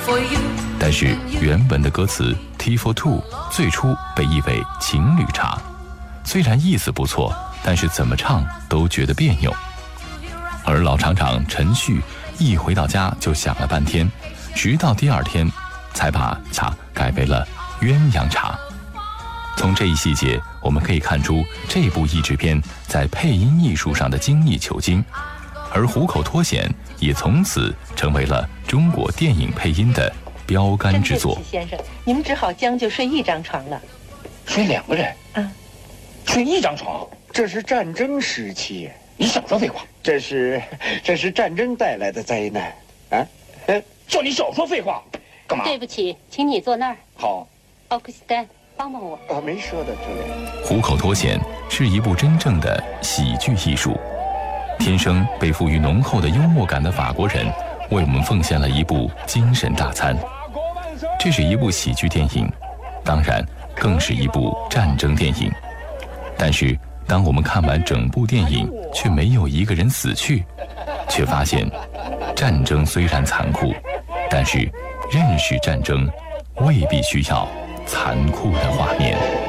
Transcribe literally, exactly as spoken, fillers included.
但是原本的歌词 Tea for Two 最初被译为情侣茶，虽然意思不错，但是怎么唱都觉得别扭。而老厂长陈旭一回到家就想了半天，直到第二天才把茶改为了鸳鸯茶。从这一细节我们可以看出这部译制片在配音艺术上的精益求精，而虎口脱险也从此成为了中国电影配音的标杆之作。 先生，你们只好将就睡一张床了。 睡两个人？ 嗯， 睡一张床？ 这是战争时期， 你少说废话。 这是这是战争带来的灾难啊！ 叫你少说废话，干嘛？ 对不起，请你坐那儿。 好， 奥克斯丹，帮帮我。 啊，没说到这里。 虎口脱险是一部真正的喜剧艺术，天生被赋予浓厚的幽默感的法国人为我们奉献了一部精神大餐。这是一部喜剧电影，当然更是一部战争电影。但是当我们看完整部电影却没有一个人死去，却发现战争虽然残酷，但是认识战争未必需要残酷的画面。